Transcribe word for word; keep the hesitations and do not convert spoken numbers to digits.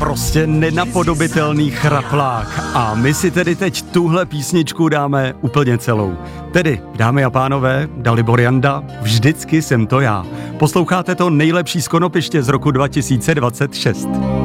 prostě nenapodobitelný chraplák. A my si tedy teď tuhle písničku dáme úplně celou. Tedy, dámy a pánové, Dalibor Janda, vždycky jsem to já. Posloucháte to nejlepší z konopiště z roku dva tisíce dvacet šest.